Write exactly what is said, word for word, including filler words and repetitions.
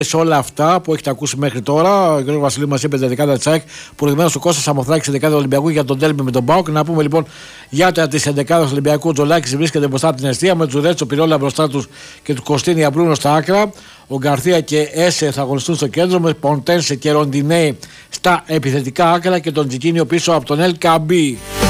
Σε όλα αυτά που έχετε ακούσει μέχρι τώρα, ο κ. Βασιλείου μας είπε τη δεκάδα της ΑΕΚ, προηγουμένως ο Κώστας Αμοθράκης στη δεκάδα Ολυμπιακού για τον ντέρμπι με τον ΠΑΟΚ. Να πούμε λοιπόν για τα της δεκάδας Ολυμπιακού: ο Τζολάκης βρίσκεται μπροστά από την αιστεία, με Τζουρέτσο, Πυρόλα μπροστά τους και του Κωστίνη Αμπρούνο στα άκρα. Ο Γκαρθία και Έσε θα αγωνιστούν στο κέντρο, με Ποντένσε και Ροντινέη στα επιθετικά άκρα και τον Τζικίνιο πίσω από τον Ελ Καμπί.